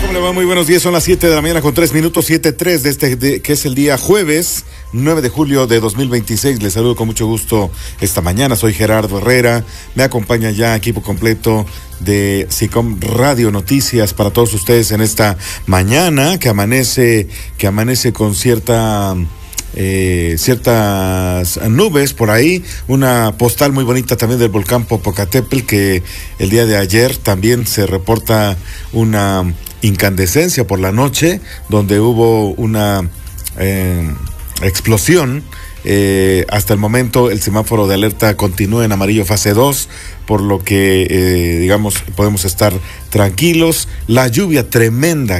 ¿Cómo le va? Muy buenos días, son las 7 de la mañana con 3 minutos, 7:03 que es el día jueves 9 de julio de 2026. Les saludo con mucho gusto esta mañana, soy Gerardo Herrera, me acompaña ya equipo completo de SICOM Radio Noticias para todos ustedes en esta mañana que amanece con ciertas nubes por ahí, una postal muy bonita también del volcán Popocatépetl, que el día de ayer también se reporta una incandescencia por la noche, donde hubo una explosión. Hasta el momento el semáforo de alerta continúa en amarillo fase 2, por lo que podemos estar tranquilos. La lluvia tremenda